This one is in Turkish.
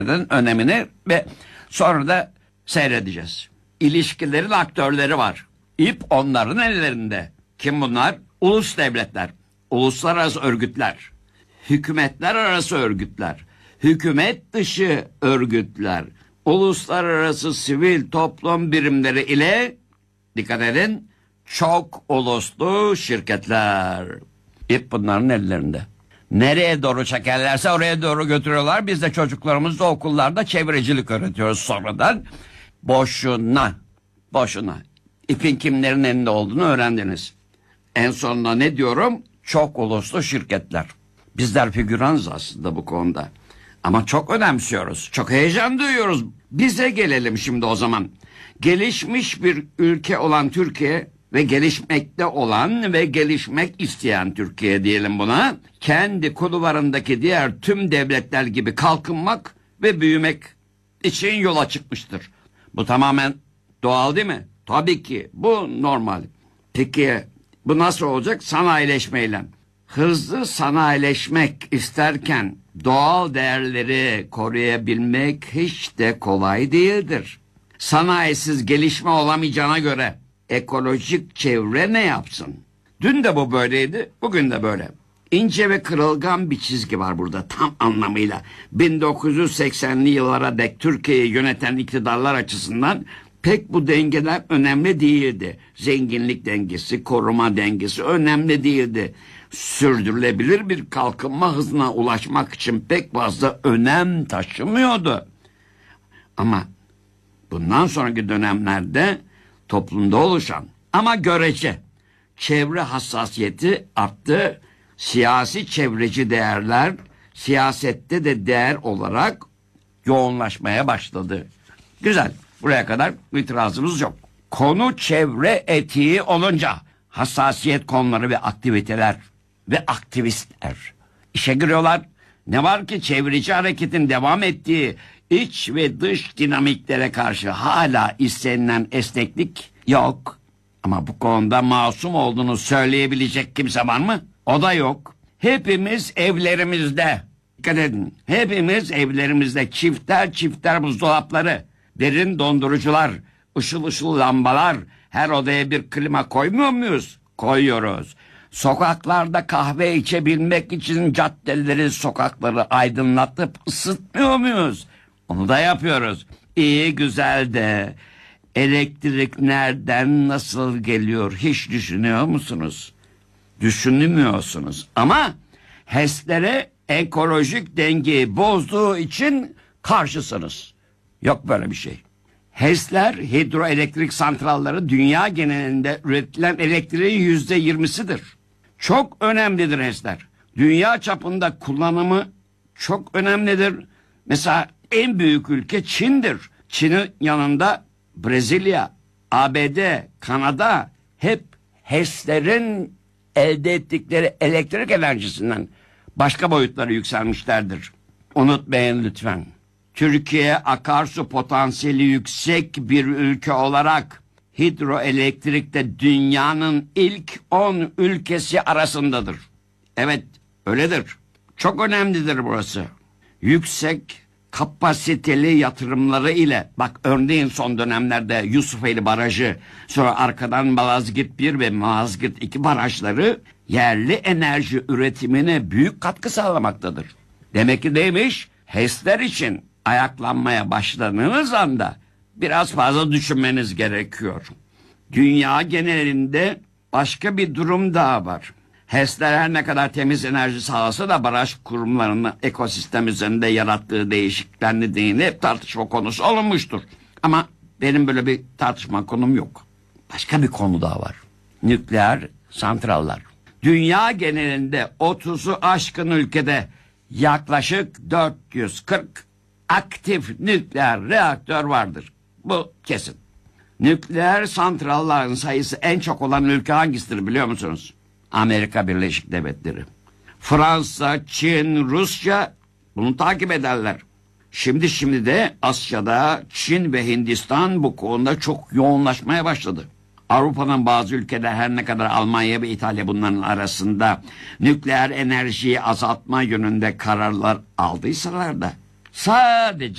önemini ve sonra da seyredeceğiz. İlişkilerin aktörleri var. İp onların ellerinde. Kim bunlar? Ulus devletler, uluslararası örgütler, hükümetler arası örgütler, hükümet dışı örgütler, uluslararası sivil toplum birimleri ile, dikkat edin, çok uluslu şirketler. İp bunların ellerinde. Nereye doğru çekerlerse oraya doğru götürüyorlar. Biz de çocuklarımızla okullarda çevrecilik öğretiyoruz sonradan. Boşuna. İpin kimlerin elinde olduğunu öğrendiniz. En sonunda ne diyorum? Çok uluslu şirketler. Bizler figüranız aslında bu konuda. Ama çok önemsiyoruz. Çok heyecan duyuyoruz. Bize gelelim şimdi o zaman. Gelişmiş bir ülke olan Türkiye ve gelişmekte olan ve gelişmek isteyen Türkiye diyelim buna, kendi kulvarındaki diğer tüm devletler gibi kalkınmak ve büyümek için yola çıkmıştır. Bu tamamen doğal değil mi? Tabii ki bu normal. Peki bu nasıl olacak? Sanayileşmeyle. Hızlı sanayileşmek isterken doğal değerleri koruyabilmek hiç de kolay değildir. Sanayisiz gelişme olamayacağına göre ekolojik çevre ne yapsın? Dün de bu böyleydi, bugün de böyle. İnce ve kırılgan bir çizgi var burada tam anlamıyla. 1980'li yıllara dek Türkiye'yi yöneten iktidarlar açısından pek bu dengeler önemli değildi. Zenginlik dengesi, koruma dengesi önemli değildi. Sürdürülebilir bir kalkınma hızına ulaşmak için pek fazla önem taşımıyordu. Ama bundan sonraki dönemlerde toplumda oluşan ama görece çevre hassasiyeti arttı. Siyasi çevreci değerler siyasette de değer olarak yoğunlaşmaya başladı. Güzel. Buraya kadar itirazımız yok. Konu çevre etiği olunca hassasiyet konuları ve aktiviteler ve aktivistler işe giriyorlar. Ne var ki çevreci hareketin devam ettiği iç ve dış dinamiklere karşı hala istenilen esneklik yok. Ama bu konuda masum olduğunu söyleyebilecek kimse var mı? O da yok. Hepimiz evlerimizde, dikkat edin, hepimiz evlerimizde çifter buzdolapları, derin dondurucular, ışıl ışıl lambalar, her odaya bir klima koymuyor muyuz? Koyuyoruz. Sokaklarda kahve içebilmek için caddeleri, sokakları aydınlatıp ısıtmıyor muyuz? Onu da yapıyoruz. İyi güzel de elektrik nereden nasıl geliyor hiç düşünüyor musunuz? Düşünmüyorsunuz. Ama HES'lere ekolojik dengeyi bozduğu için karşısınız. Yok böyle bir şey. HES'ler hidroelektrik santralları dünya genelinde üretilen elektriğin %20'sidir. Çok önemlidir HES'ler. Dünya çapında kullanımı çok önemlidir. Mesela en büyük ülke Çin'dir. Çin'in yanında Brezilya, ABD, Kanada hep HES'lerin elde ettikleri elektrik enerjisinden başka boyutlara yükselmişlerdir. Unutmayın lütfen. Türkiye akarsu potansiyeli yüksek bir ülke olarak hidroelektrikte dünyanın ilk 10 ülkesi arasındadır. Evet, öyledir. Çok önemlidir burası. Yüksek kapasiteli yatırımları ile, bak örneğin son dönemlerde Yusufeli Barajı, sonra arkadan Malazgirt 1 ve Malazgirt 2 barajları yerli enerji üretimine büyük katkı sağlamaktadır. Demek ki neymiş? HES'ler için ayaklanmaya başladığınız anda biraz fazla düşünmeniz gerekiyor. Dünya genelinde başka bir durum daha var. HES'ler her ne kadar temiz enerji sağlasa da baraj kurumlarının ekosistem üzerinde yarattığı değişiklikler nedeniyle hep tartışma konusu olunmuştur. Ama benim böyle bir tartışma konum yok. Başka bir konu daha var. Nükleer santrallar. Dünya genelinde 30'u aşkın ülkede yaklaşık 440 aktif nükleer reaktör vardır. Bu kesin. Nükleer santrallerin sayısı en çok olan ülke hangisidir biliyor musunuz? Amerika Birleşik Devletleri. Fransa, Çin, Rusya bunu takip ederler. Şimdi de Asya'da Çin ve Hindistan bu konuda çok yoğunlaşmaya başladı. Avrupa'nın bazı ülkeler her ne kadar Almanya ve İtalya bunların arasında nükleer enerjiyi azaltma yönünde kararlar aldıysalar da Sadece